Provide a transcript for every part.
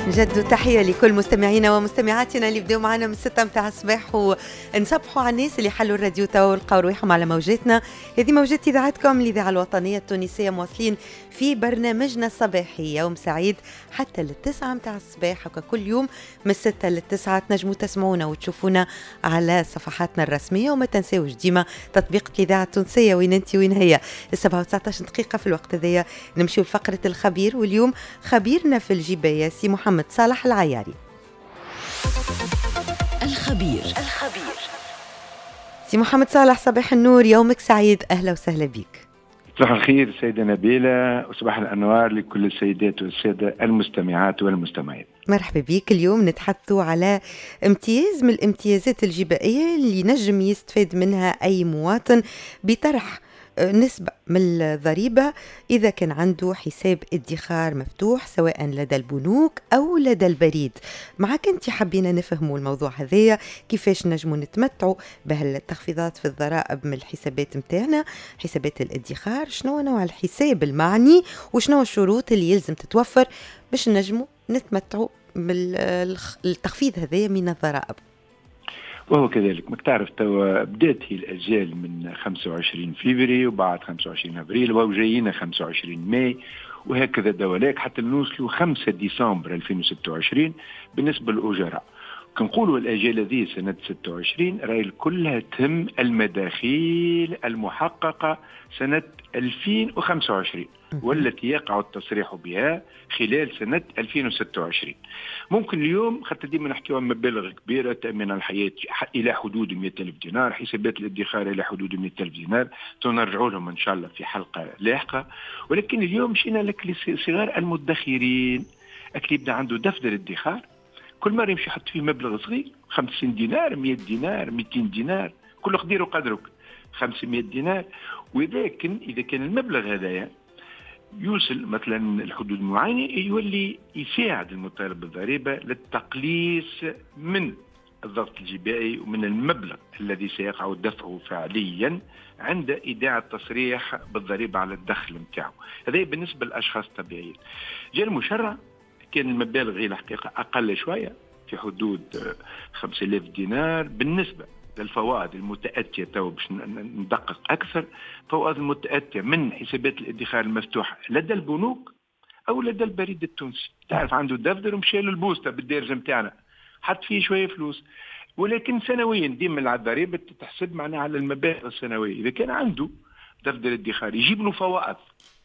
نجد تحية لكل مستمعينا ومستمعاتنا اللي بدأوا معنا من 6 متاع الصباح، ونصبحوا على الناس اللي حلوا الراديو تو ولقاو رواحهم على موجاتنا. هذه موجة إذاعتكم الإذاعة الوطنية التونسية، مواصلين في برنامجنا الصباحي يوم سعيد حتى للتسعة متاع الصباح، وكل يوم من 6 للتسعة تنجموا تسمعونا وتشوفونا على صفحاتنا الرسمية. وما تنساوش ديما تطبيق الإذاعة التونسية، وين انت وين هي. 7:19 دقيقة في الوقت هذايا نمشيو لفقرة الخبير، واليوم خبيرنا في الجباية سي محمد صالح العياري. الخبير. سي محمد صالح، صباح النور، يومك سعيد، أهلا وسهلا بك. صباح الخير سيدة نبيلة، وصباح الأنوار لكل السيدات والسادة المستمعات والمستمعين. مرحبا بك. اليوم نتحدثوا على امتياز من الامتيازات الجبائية اللي نجم يستفاد منها أي مواطن بطرح نسبة من الضريبة إذا كان عنده حساب ادخار مفتوح سواء لدى البنوك أو لدى البريد. معك أنت حبينا نفهموا الموضوع هذايا، كيفاش نجموا نتمتعوا بهالتخفيضات في الضرائب من الحسابات متاعنا، حسابات الادخار، شنو نوع الحساب المعني وشنو الشروط اللي يلزم تتوفر باش نجموا نتمتعوا بالتخفيض هذايا من الضرائب. وهو كذلك ما تعرف توا بدات هي الأجيال من 25 فبراير وبعد 25 أبريل وجايين 25 ماي وهكذا دواليك حتى نوصلوا 5 ديسمبر 2026 بالنسبة للأجراء. كنقولوا الأجيال هذه سنة 26 راهي كلها تهم المداخيل المحققة سنة 2025 والتي يقع التصريح بها خلال سنة 2026. ممكن اليوم خاطر ديما نحكيو عن مبالغ كبيرة، تأمين الحياة إلى حدود 100,000 دينار، حسابات الادخار إلى حدود 100,000 دينار، تنرجعوا لهم إن شاء الله في حلقة لاحقة. ولكن اليوم مشينا لك لصغار المدخرين، اللي يبدا عنده دفتر ادخار كل مرة يمشي يحط فيه مبلغ صغير، 50 دينار 100 دينار 200 دينار، كل قدير وقدرك 500 دينار. ولكن إذا كان المبلغ هذايا يوصل مثلا الحدود معينة يولي يساعد المطالب بالضريبة للتقليص من الضغط الجبائي ومن المبلغ الذي سيقع دفعه فعليا عند إيداع التصريح بالضريبة على الدخل متاعه. هذا بالنسبة للأشخاص الطبيعيين. جاء المشرع كان المبالغ هي الحقيقة أقل شوية في حدود 5,000 دينار. بالنسبة للفوائد المتأتية تو باش ندقق أكثر، فوائد المتأتية من حسابات الادخار المفتوحة لدى البنوك أو لدى البريد التونسي. تعرف عنده دفتر ومشي له البوسطة بالدارجة متاعنا حط فيه شوية فلوس، ولكن سنويا ديما الضريبة تتحسب معنا على المبالغ السنوية. إذا كان عنده دفتر ادخار يجيب له فوائد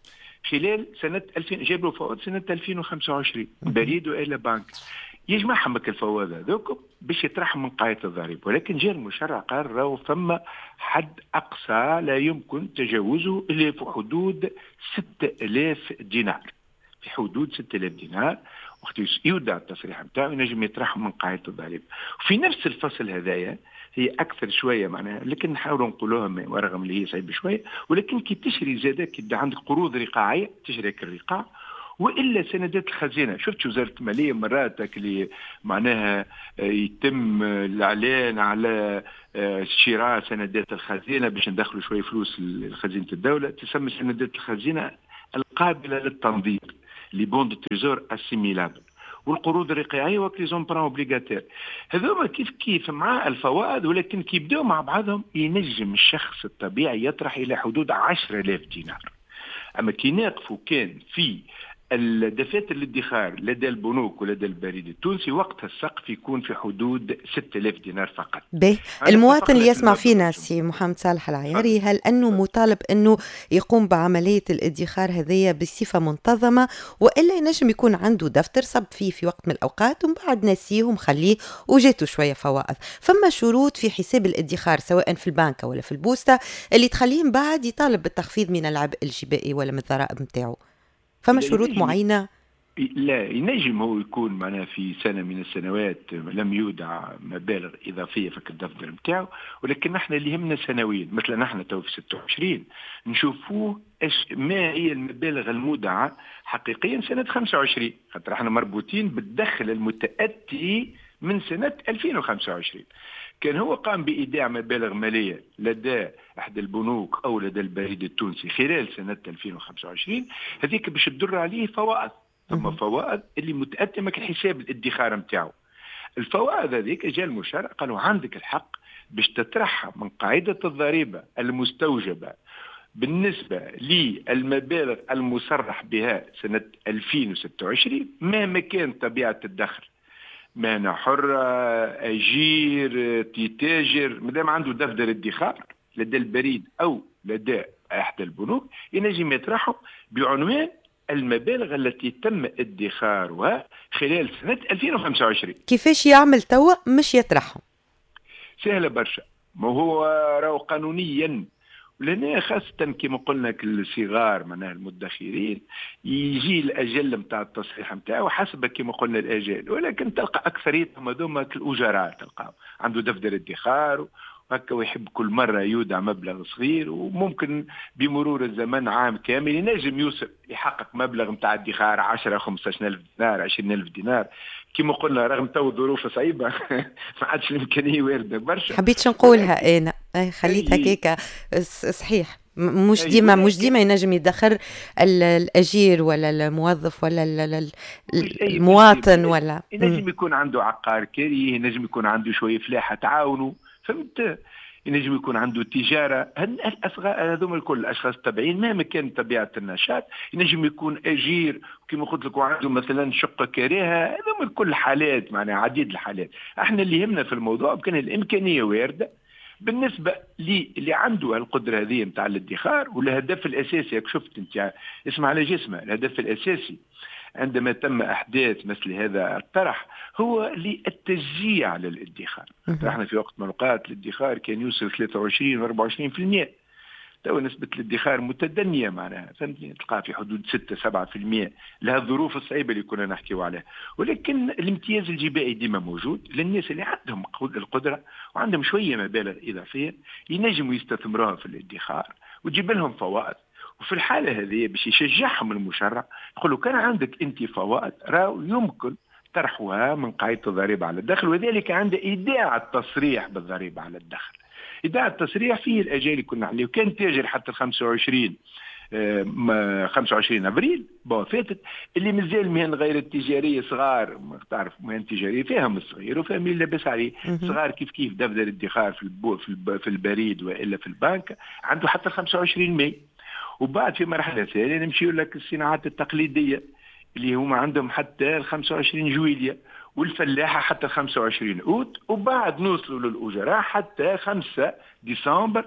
خلال سنة 2000، جاب له فوائد سنة 2025 بريد وإلى بنك، يجمعهم بك الفوائد هذوك باش يطرحهم من قاعدة الضريبة. ولكن جاء المشرع قال راهو ثم حد أقصى لا يمكن تجاوزه إلا في حدود 6,000 دينار، في حدود 6,000 دينار وقت يودع التصريح نتاعو ينجم يطرحهم من قاعدة الضريبة. وفي نفس الفصل هذايا هي أكثر شوية معناها، لكن نحاولوا نقولوها ورغم اللي هي صعيبة شوية، ولكن كي تشري زادة كي عندك قروض رقاعية تشري الرقاع وإلا سندات الخزينة. شفت وزارة المالية مرات اللي معناها يتم الإعلان على شراء سندات الخزينة باش ندخلوا شوية فلوس لخزينة الدولة، تسمى سندات الخزينة القابلة للتنظير اللي بوند تريزور اسيميلابل، والقروض الرقاعية وكليزون بران اوبليغاتير. هذوما كيف مع الفوائد، ولكن كي يبدأوا مع بعضهم ينجم الشخص الطبيعي يطرح إلى حدود 10,000 دينار. أما كي ناقفوا كان في الدفاتر الادخار لدى البنوك ولدى البريد التونسي وقتها السقف يكون في حدود 6,000 دينار فقط. المواطن اللي يسمع فينا سي محمد صالح العياري، هل أنه مطالب أنه يقوم بعملية الادخار هذه بصفة منتظمة، وإلا ينجم يكون عنده دفتر صب فيه في وقت من الأوقات ومن بعد نسيه ومخليه وجاته شوية فوائد؟ فما شروط في حساب الادخار سواء في البنك ولا في البوسطة اللي تخليه من بعد يطالب بالتخفيض من العبء الجبائي ولا من الضرائب متاعه؟ فما شروط معينة؟ لا، ينجم هو يكون معناها في سنة من السنوات لم يودع مبالغ إضافية في الدفتر متاعه، ولكن احنا اللي يهمنا سنويا. مثلا احنا تو في 26 نشوفوه ما هي المبالغ المودعة حقيقيا سنة 25، خاطر احنا مربوطين بالدخل المتأتي من سنة 2025. كان هو قام بإيداع مبالغ مالية لدى أحد البنوك أو لدى البريد التونسي خلال سنة 2025، هذيك باش تدر عليه فوائد ثم فوائد اللي متأتمة كحساب الادخار نتاعو. الفوائد هذيك جاء المشرع قالوا عندك الحق باش تطرحها من قاعدة الضريبة المستوجبة بالنسبة للمبالغ المصرح بها سنة 2026 مهما كان طبيعة الدخل، مهنة حرة، أجير، تاجر، مادام عنده دفتر ادخار لدى البريد أو لدى أحد البنوك ينجم يطرحه بعنوان المبالغ التي تم ادخارها خلال سنة 2025. كيفاش يعمل توا مش يطرحهم؟ سهلة برشا، ما هو راهو قانونيا، ولهنا خاصة كما قلنا الصغار معناها المدخرين يجي الأجل متاع التصحيح متاعه حسب كما قلنا الأجل، ولكن تلقى أكثريتهم هذوما الأجراء تلقاهم عنده دفتر ادخار هكا ويحب كل مرة يودع مبلغ صغير، وممكن بمرور الزمن عام كامل ينجم يوصل يحقق مبلغ متاع ادخار 10 15,000 دينار 20,000 دينار. كما قلنا رغم تو ظروف صعيبة ما عادش الإمكانية واردة برشا. حبيتش نقولها أنا خليتها كيكا صحيح، مش ديما ينجم يدخر الأجير ولا الموظف ولا المواطن ولا ينجم يكون عنده عقار كريه، ينجم يكون عنده شوية فلاحة تعاونوا، فهمت؟ ينجم يكون عنده تجارة. هذوما الكل الأشخاص التابعين مهما كان طبيعة النشاط. ينجم يكون أجير كما قلت لك وعنده مثلا شقة كريهة، هذوما الكل حالات معناها عديد الحالات. احنا اللي يهمنا في الموضوع كان الإمكانية واردة بالنسبة اللي عنده القدرة هذه متاع الادخار. والهدف الأساسي شفت انت اسمع على جسمه، الهدف الأساسي عندما تم أحداث مثل هذا الطرح هو للتشجيع على الادخار. احنا في وقت من الأوقات الادخار كان يوصل 23 و 24%، تو نسبة الادخار متدنية معناها، فهمتني، تلقى في حدود 6-7% لها الظروف الصعيبة اللي كنا نحكيو عليها. ولكن الامتياز الجبائي ديما موجود للناس اللي عندهم القدرة وعندهم شوية مبالغ إضافية ينجموا يستثمروها في الادخار وتجيب لهم فوائد. وفي الحالة هذه باش يشجعهم المشرع يقولوا كان عندك انت فوائد راهو يمكن طرحها من قاعدة الضريبة على الدخل، وذلك عند إيداع التصريح بالضريبة على الدخل. إيداع التصريح فيه الأجال اللي كنا عليه، وكان تاجر حتى 25 أبريل فاتت اللي مازال مهن غير التجارية صغار، ما تعرف مهن تجارية فيهم الصغير وفيهم اللي لاباس عليه صغار كيف دفتر الادخار في البريد وإلا في البنك عنده حتى 25 ماي. وبعد في مرحلة ثانية نمشيو لك الصناعات التقليدية اللي هم عندهم حتى 25 جويلية، والفلاحة حتى 25 أوت، وبعد نوصلوا للأجراء حتى 5 ديسمبر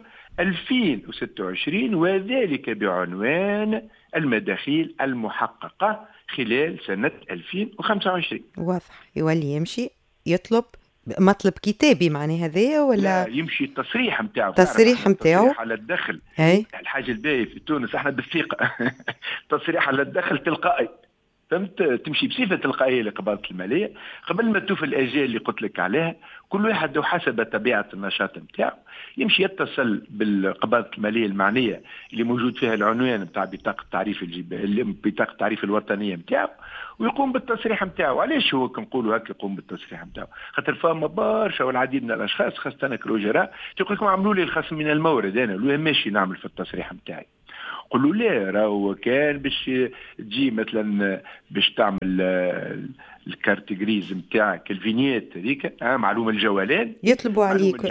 2026، وذلك بعنوان المداخيل المحققة خلال سنة 2025. واضح، يولي يمشي يطلب مطلب كتابي معني هذايا ولا لا يمشي التصريح متاعه، تصريح متاعه على الدخل. أي؟ الحاجة الباهية في تونس احنا بالثقة تصريح على الدخل تلقائي، فهمت، تمشي بصفة تلقائية لقباضة المالية قبل ما توفي الأجال اللي قلت لك عليها. كل واحد حسب طبيعة النشاط نتاعو يمشي يتصل بالقباضة المالية المعنية اللي موجود فيها العنوان نتاع بطاقة التعريف بطاقة التعريف الوطنية نتاعو ويقوم بالتصريح نتاعو. علاش هو كنقولوا هكا يقوم بالتصريح نتاعو؟ خاطر فما برشا والعديد من الأشخاص خاصة الأجراء تقول لكم عملوا لي الخصم من المورد، أنا لو ماشي نعمل في التصريح نتاعي. قلوا لا راهو كان باش تجي مثلا باش تعمل الكارت جريز نتاعك الفينيت هذيك معلومه الجولان يطلبوا عليك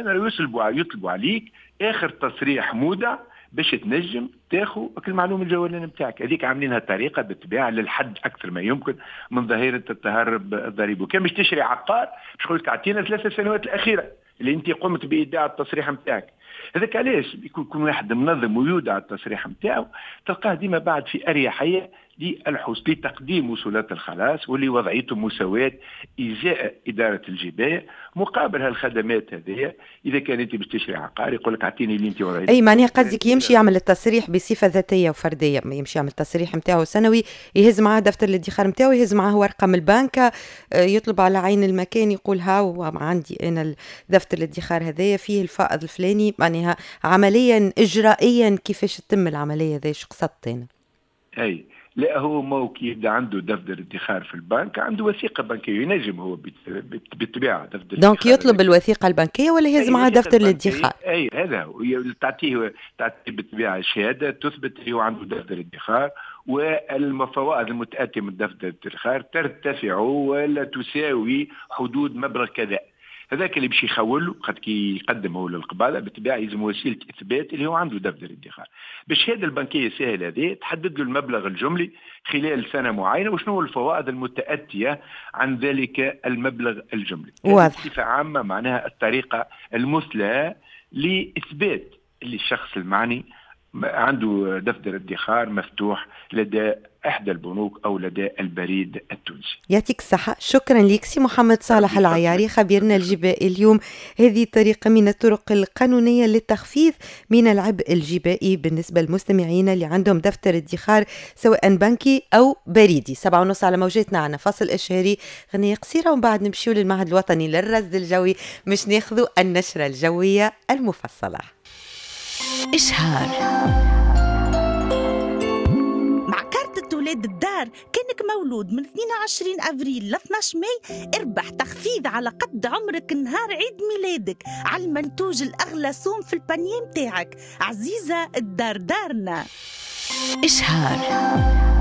يطلبوا عليك اخر تصريح مودع باش تنجم تاخذ المعلومه الجولان نتاعك هذيك. عاملينها طريقه بالطبيعه للحد اكثر ما يمكن من ظاهره التهرب الضريبي. وكان باش تشري عقار باش يقول لك اعطينا 3 سنوات الاخيره اللي انت قمت بايداع التصريح نتاعك. هذاك علاش يكون واحد منظم ويودع التصريح نتاعو تلقاه ديما بعد في اريحيه لتقديم وصولات الخلاص واللي وضعيته مساواة إزاء إدارة الجباية مقابل هالخدمات هذه. إذا كان أنت باش تشري عقار يقول لك أعطيني اللي أنت وضعيته. أي معناها قصدك يمشي يعمل التصريح بصفة ذاتية وفردية، يمشي يعمل التصريح نتاعو سنوي، يهز معاه دفتر الادخار نتاعو، يهز معاه ورقة من البنك، يطلب على عين المكان يقول ها عندي أنا دفتر الادخار هذايا فيه الفائض الفلاني. معناها عمليا إجرائيا كيفاش تتم العملية ذي؟ شو قصدت أنا؟ أي لا هو موكي يبدا عنده دفتر ادخار في البنك، عنده وثيقه بنكيه ينجم هو بالطبيعه دفتر دونك يطلب الوثيقه البنكيه ولا يهز معاه دفتر الادخار؟ اي هذا هو تعطيه بالطبيعه شهاده تثبت هو عنده دفتر ادخار والفوائد المتأتية من دفتر الادخار ترتفع ولا تساوي حدود مبلغ كذا. هذاك اللي باش يخول خاطر كي يقدم هو للقباله بالطبيعه يلزم وسيله اثبات اللي هو عنده دفتر الادخار. بالشهاده البنكيه السهله هذه تحدد له المبلغ الجملي خلال سنه معينه وشنو الفوائد المتاتيه عن ذلك المبلغ الجملي. بصفه عامه معناها الطريقه المثلى لاثبات اللي الشخص المعني عنده دفتر ادخار مفتوح لدى إحدى البنوك أو لدى البريد التونسي. يعطيك الصحة. شكرا لك سي محمد صالح العياري خبيرنا الجبائي اليوم. هذه طريقة من الطرق القانونية للتخفيف من العبء الجبائي بالنسبة للمستمعين اللي عندهم دفتر ادخار سواء بنكي أو بريدي. 7:30 على موجاتنا عنا فصل إشهاري غنية قصيرة ومن بعد نمشيو للمعهد الوطني للرصد الجوي مش ناخذوا النشرة الجوية المفصلة. إشهار مع كارت ولاد الدار. كانك مولود من 22 أفريل ل 12 ماي اربح تخفيض على قد عمرك نهار عيد ميلادك على المنتوج الأغلى سوم في البانيه متاعك. عزيزة الدار دارنا. إشهار